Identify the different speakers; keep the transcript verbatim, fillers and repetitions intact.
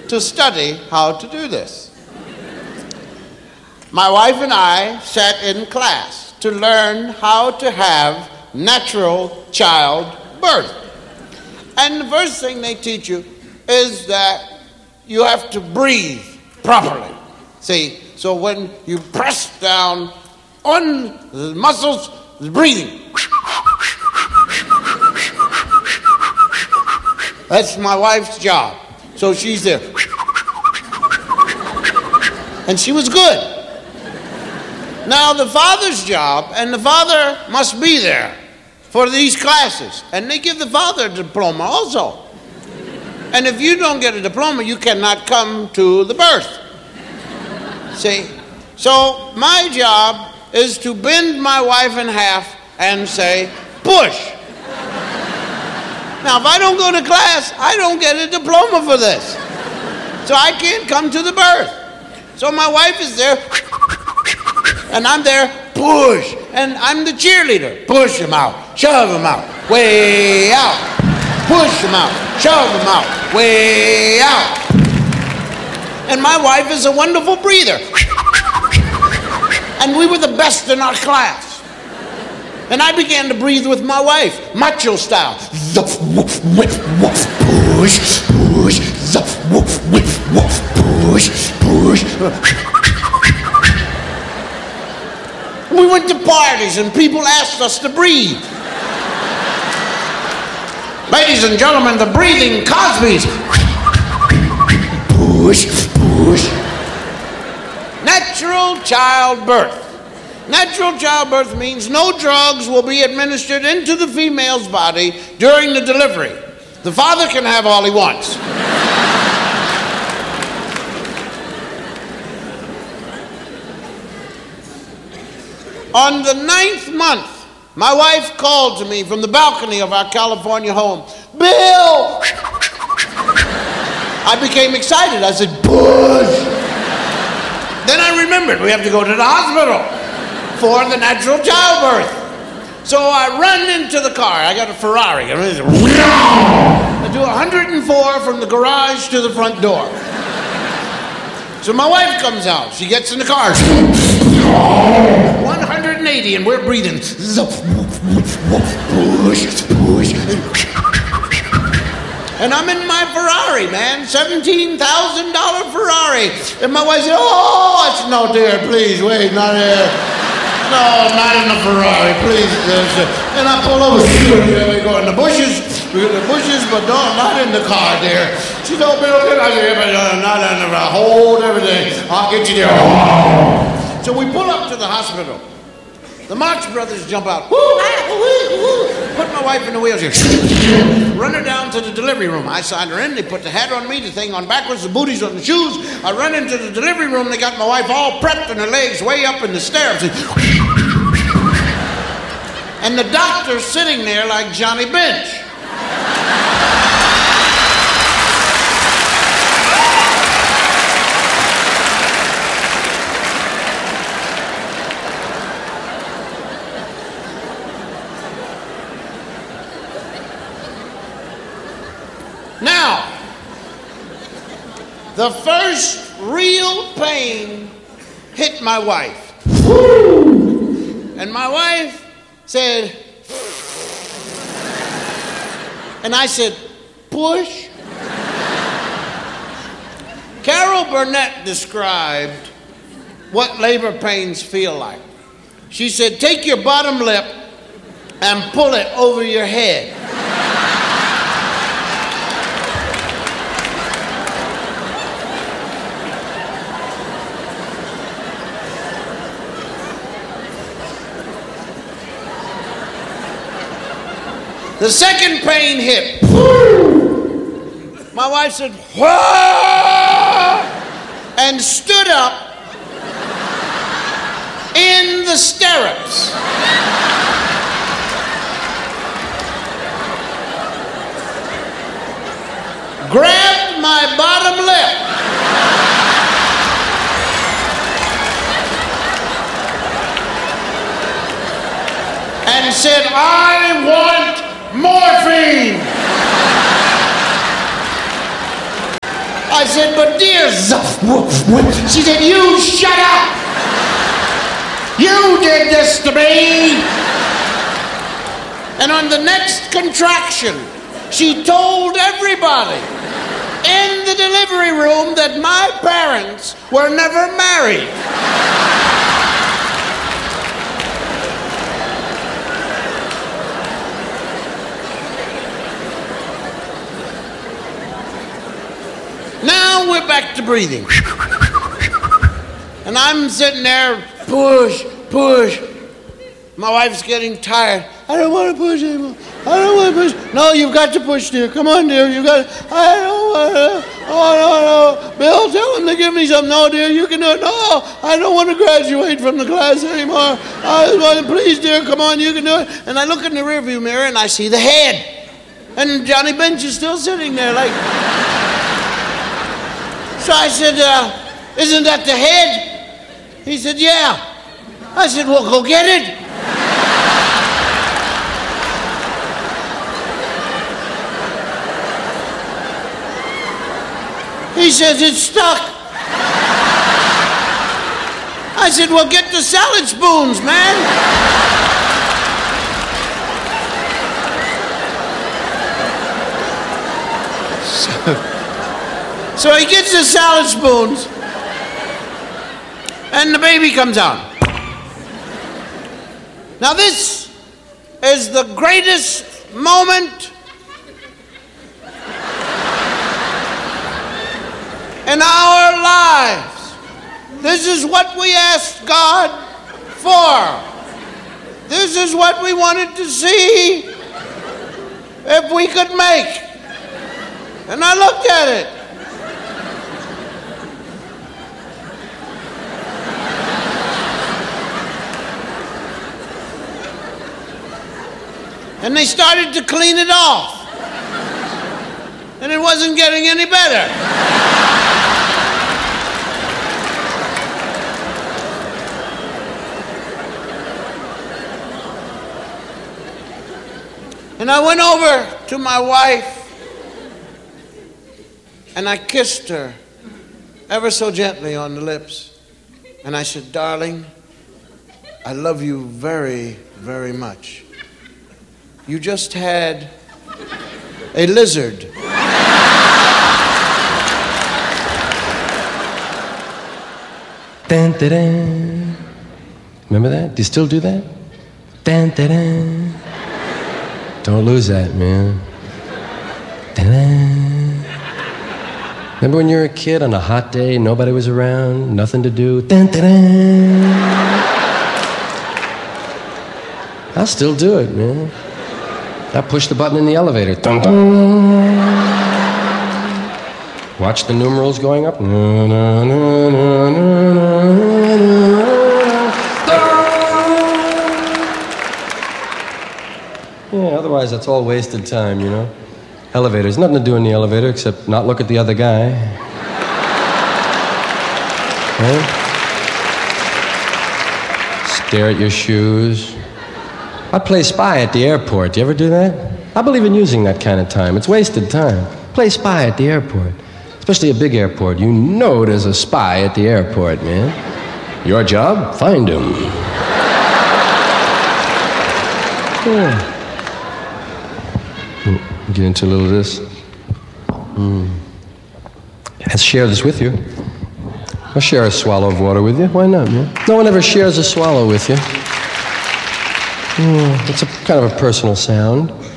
Speaker 1: to study how to do this. My wife and I sat in class to learn how to have natural child birth. And the first thing they teach you is that you have to breathe properly. See, so when you press down on the muscles, the breathing. That's my wife's job. So she's there. And she was good. Now the father's job, and the father must be there for these classes. And they give the father a diploma also. And if you don't get a diploma, you cannot come to the birth. See? So my job is to bend my wife in half and say, push. Now, if I don't go to class, I don't get a diploma for this. So I can't come to the birth. So my wife is there, and I'm there, push. And I'm the cheerleader. Push him out, shove him out, way out. Push him out, shove him out, way out. And my wife is a wonderful breather. And we were the best in our class. And I began to breathe with my wife, macho style. Zuff, woof, whiff, woof, push, push, zuff, woof, whiff, woof, push, push. We went to parties and people asked us to breathe. Ladies and gentlemen, the breathing Cosbys. Push, push. Natural childbirth. Natural childbirth means no drugs will be administered into the female's body during the delivery. The father can have all he wants. On the ninth month, my wife called to me from the balcony of our California home, Bill! I became excited. I said, push! Then I remembered we have to go to the hospital for the natural childbirth. So I run into the car. I got a Ferrari. I do one hundred four from the garage to the front door. So my wife comes out. She gets in the car. one hundred eighty, and we're breathing. Push, push. And I'm in my Ferrari, man, seventeen thousand dollars Ferrari. And my wife said, oh, I said, no, dear, please, wait, not here. No, not in the Ferrari, please. And I pull over, we go in the bushes, we go in the bushes, but no, not in the car, dear. She told me, okay, I said, no, not in the car, hold everything, I'll get you there. So we pull up to the hospital. The Marx Brothers jump out. Woo, ah, woo, woo. Put my wife in the wheelchair. Run her down to the delivery room. I signed her in. They put the hat on me, the thing on backwards, the booties on the shoes. I run into the delivery room. They got my wife all prepped and her legs way up in the stairs. And the doctor's sitting there like Johnny Bench. Now, the first real pain hit my wife. And my wife said, and I said, push. Carol Burnett described what labor pains feel like. She said, take your bottom lip and pull it over your head. The second pain hit. My wife said, whoa, and stood up in the stirrups. Grabbed my bottom lip. And said, I want morphine. I said, but dear, zuff, woof, woof. She said, you shut up. You did this to me. And on the next contraction, she told everybody in the delivery room that my parents were never married. Now we're back to breathing. And I'm sitting there, push, push. My wife's getting tired. I don't want to push anymore. I don't want to push. No, you've got to push, dear. Come on, dear. You've got to. I don't want to. Oh, no, no. Bill, tell him to give me some. No, dear, you can do it. No, I don't want to graduate from the class anymore. I want to, please, dear, come on, you can do it. And I look in the rearview mirror and I see the head. And Johnny Bench is still sitting there like... So I said, uh, isn't that the head? He said, yeah. I said, well, go get it. He says, it's stuck. I said, well, get the salad spoons, man. So, so he gets the salad spoons, and the baby comes out. Now this is the greatest moment in our lives. This is what we asked God for. This is what we wanted to see if we could make. And I looked at it. And they started to clean it off. And it wasn't getting any better. And I went over to my wife and I kissed her ever so gently on the lips. And I said, darling, I love you very, very much. You just had a lizard.
Speaker 2: Dun, dun, dun. Remember that? Do you still do that? Dun, dun, dun. Don't lose that, man. Dun, dun. Remember when you were a kid on a hot day, nobody was around, nothing to do? Dun, dun, dun. I'll still do it, man. I push the button in the elevator. Dun, dun. Watch the numerals going up. Na, na, na, na, na, na, na. Yeah, otherwise that's all wasted time, you know. Elevators, nothing to do in the elevator except not look at the other guy. Right? Stare at your shoes. I play spy at the airport. Do you ever do that? I believe in using that kind of time. It's wasted time. Play spy at the airport. Especially a big airport. You know there's a spy at the airport, man. Your job? Find him. Yeah. Get into a little of this. Mm. Let's share this with you. I'll share a swallow of water with you. Why not, man? No one ever shares a swallow with you. Mm. It's a kind of a personal sound.